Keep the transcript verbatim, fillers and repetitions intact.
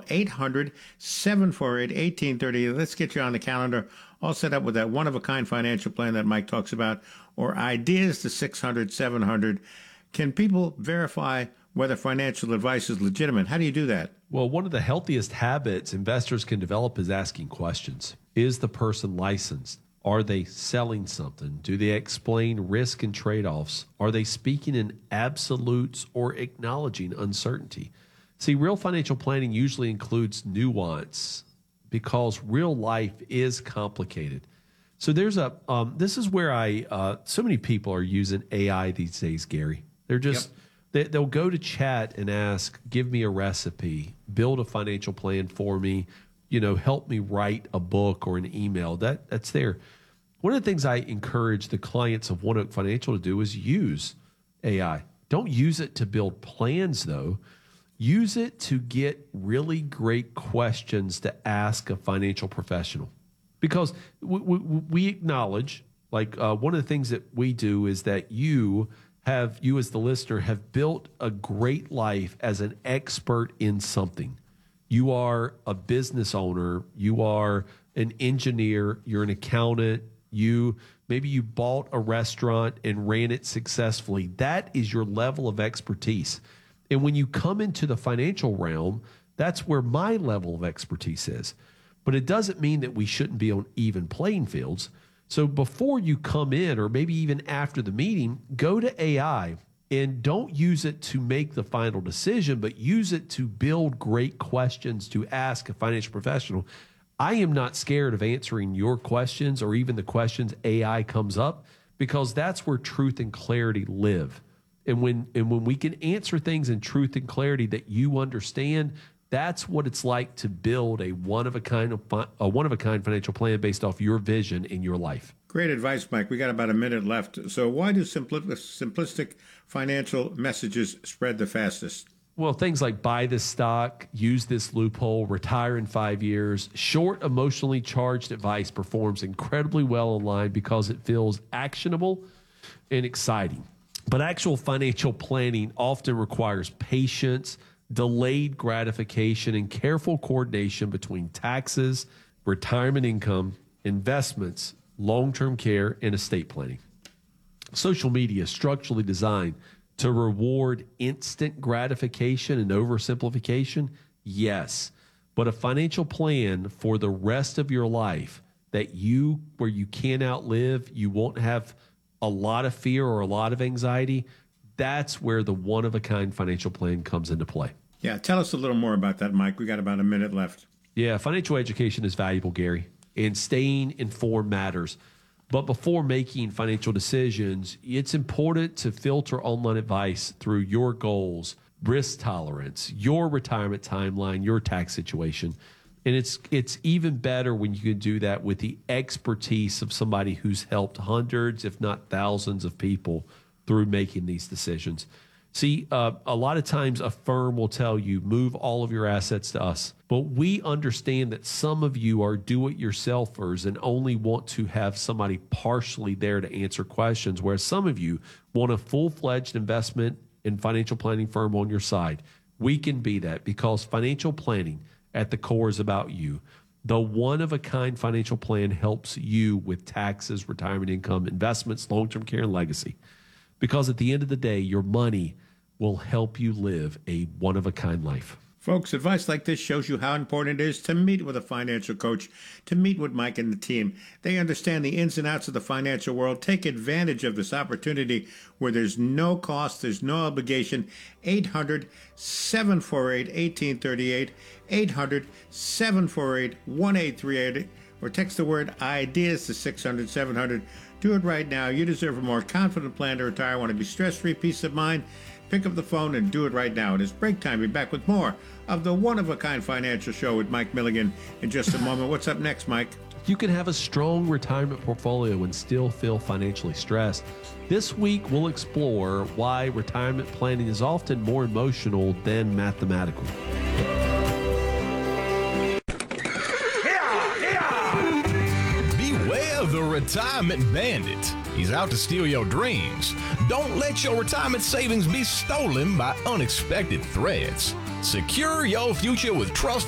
eight hundred, seven four eight, one eight three eight. Let's get you on the calendar, all set up with that one-of-a-kind financial plan that Mike talks about, or ideas to six hundred, seven hundred. Can people verify whether financial advice is legitimate? How do you do that? Well, one of the healthiest habits investors can develop is asking questions. Is the person licensed? Are they selling something? Do they explain risk and trade-offs? Are they speaking in absolutes or acknowledging uncertainty? See, real financial planning usually includes nuance because real life is complicated. So there's a, um, this is where I, uh, so many people are using A I these days, Gary. They're just, Yep. they, they'll go to chat and ask, give me a recipe, build a financial plan for me, you know, help me write a book or an email. That that's there. One of the things I encourage the clients of One Oak Financial to do is use A I. Don't use it to build plans, though. Use it to get really great questions to ask a financial professional. Because we, we, we acknowledge, like uh, one of the things that we do is that you have, you as the listener, have built a great life as an expert in something. You are a business owner. You are an engineer. You're an accountant. You maybe you bought a restaurant and ran it successfully. That is your level of expertise. And when you come into the financial realm, that's where my level of expertise is. But it doesn't mean that we shouldn't be on even playing fields. So before you come in, or maybe even after the meeting, go to A I. And don't use it to make the final decision, but use it to build great questions to ask a financial professional. I am not scared of answering your questions or even the questions A I comes up, because that's where truth and clarity live. And when and when we can answer things in truth and clarity that you understand, that's what it's like to build a one-of-a-kind a one-of-a-kind financial plan based off your vision in your life. Great advice, Mike. We got about a minute left. So why do simpli- simplistic financial messages spread the fastest? Well, things like buy this stock, use this loophole, retire in five years. Short, emotionally charged advice performs incredibly well online because it feels actionable and exciting. But actual financial planning often requires patience, delayed gratification, and careful coordination between taxes, retirement income, investments, long-term care, and estate planning. Social media is structurally designed to reward instant gratification and oversimplification, yes. But a financial plan for the rest of your life that you, where you can't outlive, you won't have a lot of fear or a lot of anxiety, that's where the one-of-a-kind financial plan comes into play. Yeah, tell us a little more about that, Mike. We got about a minute left. Yeah, financial education is valuable, Gary, and staying informed matters. But before making financial decisions, it's important to filter online advice through your goals, risk tolerance, your retirement timeline, your tax situation. And it's it's even better when you can do that with the expertise of somebody who's helped hundreds, if not thousands of people through making these decisions. See, uh, a lot of times a firm will tell you, move all of your assets to us. But we understand that some of you are do-it-yourselfers and only want to have somebody partially there to answer questions, whereas some of you want a full-fledged investment and financial planning firm on your side. We can be that because financial planning at the core is about you. The one-of-a-kind financial plan helps you with taxes, retirement income, investments, long-term care, and legacy. Because at the end of the day, your money will help you live a one-of-a-kind life. Folks, advice like this shows you how important it is to meet with a financial coach, to meet with Mike and the team. They understand the ins and outs of the financial world. Take advantage of this opportunity where there's no cost, there's no obligation. eight hundred, seven four eight, one eight three eight, eight hundred, seven four eight, one eight three eight, or text the word IDEAS to six hundred, seven hundred. Do it right now. You deserve a more confident plan to retire. Want to be stress-free, peace of mind? Pick up the phone and do it right now. It is break time. Be back with more of the One-of-a-Kind Financial Show with Mike Milligan in just a moment. What's up next, Mike? You can have a strong retirement portfolio and still feel financially stressed. This week, we'll explore why retirement planning is often more emotional than mathematical. Beware the retirement bandit. He's out to steal your dreams. Don't let your retirement savings be stolen by unexpected threats. Secure your future with trust